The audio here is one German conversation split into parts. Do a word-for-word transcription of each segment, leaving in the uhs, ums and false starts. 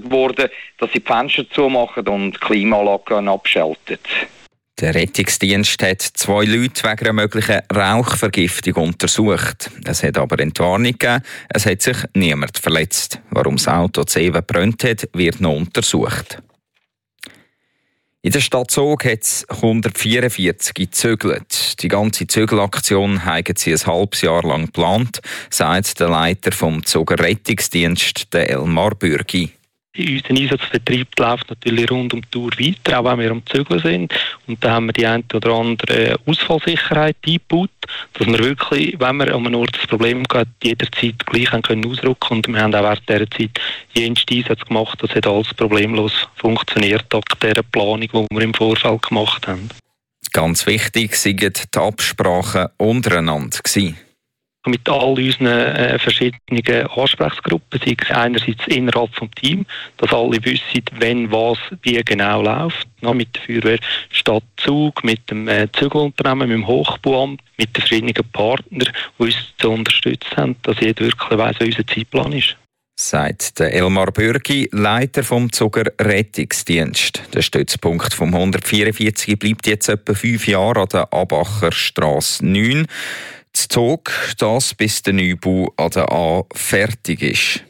aufgefordert worden, dass sie die Fenster zumachen und die Klimaanlagen abschalten. Der Rettungsdienst hat zwei Leute wegen einer möglichen Rauchvergiftung untersucht. Es hat aber Entwarnung gegeben, es hat sich niemand verletzt. Warum das Auto zu Ewen gebrannt hat, wird noch untersucht. In der Stadt Zug hat es hundertvierundvierzig gezügelt. Die ganze Zügelaktion haben sie ein halbes Jahr lang geplant, sagt der Leiter vom Zuger Rettungsdienst, der Elmar Bürgi. Unser Einsatzbetrieb läuft natürlich rund um die Tour weiter, auch wenn wir am Zügeln sind. Und da haben wir die eine oder andere Ausfallsicherheit eingebaut, dass wir wirklich, wenn wir an einem Ort das Problem hatten, jederzeit gleich können ausrücken. Und wir haben auch während dieser Zeit jenste Einsatz gemacht. Das hat alles problemlos funktioniert, dank dieser Planung, die wir im Vorfeld gemacht haben. Ganz wichtig waren die Absprachen untereinander gewesen. Mit all unseren äh, verschiedenen Ansprechgruppen, sei es einerseits innerhalb des Teams, dass alle wissen, wenn was wie genau läuft. Ja, mit der Feuerwehr Stadt Zug, mit dem äh, Zügelunternehmen, mit dem Hochbauamt, mit den verschiedenen Partnern, die uns zu unterstützt haben, dass jeder wirklich weiss, wie unser Zeitplan ist. Sagt der Elmar Bürgi, Leiter vom Zuger Rettungsdienst. Der Stützpunkt vom hundertvierundvierzig bleibt jetzt etwa fünf Jahre an der Abacher Strasse neun. Das Zug, das bis der Neubau an der A fertig ist.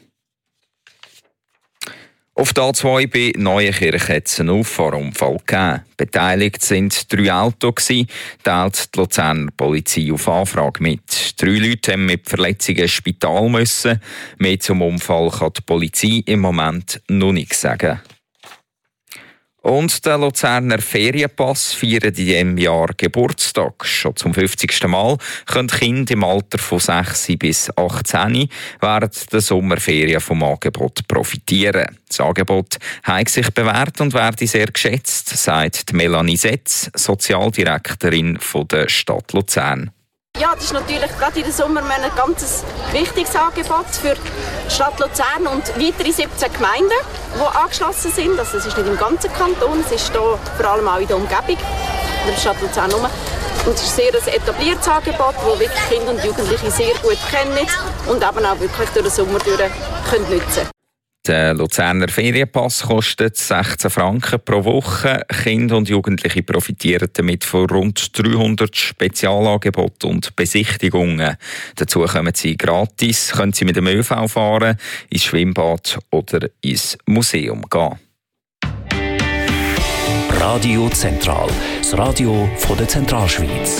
Auf der A zwei bei Neuenkirch hat es einen Auffahrunfall gegeben. Beteiligt sind drei Autos, teilt die Luzerner Polizei auf Anfrage mit. Drei Leute haben mit Verletzungen ins Spital müssen. Mehr zum Unfall kann die Polizei im Moment noch nicht sagen. Und der Luzerner Ferienpass feiert in diesem Jahr Geburtstag. Schon zum fünfzigsten Mal können Kinder im Alter von sechs bis achtzehn während der Sommerferien vom Angebot profitieren. Das Angebot hat sich bewährt und werde sehr geschätzt, sagt Melanie Setz, Sozialdirektorin der Stadt Luzern. Ja, das ist natürlich gerade in den Sommermonaten ein ganz wichtiges Angebot für die Stadt Luzern und weitere siebzehn Gemeinden, die angeschlossen sind. Also es ist nicht im ganzen Kanton, es ist hier vor allem auch in der Umgebung, in der Stadt Luzern herum. Und es ist sehr ein etabliertes Angebot, das wirklich Kinder und Jugendliche sehr gut kennen und eben auch wirklich durch den Sommer durch können nutzen. Der Luzerner Ferienpass kostet sechzehn Franken pro Woche. Kinder und Jugendliche profitieren damit von rund dreihundert Spezialangeboten und Besichtigungen. Dazu kommen sie gratis, können sie mit dem ÖV fahren, ins Schwimmbad oder ins Museum gehen. Radio Zentral, das Radio von der Zentralschweiz.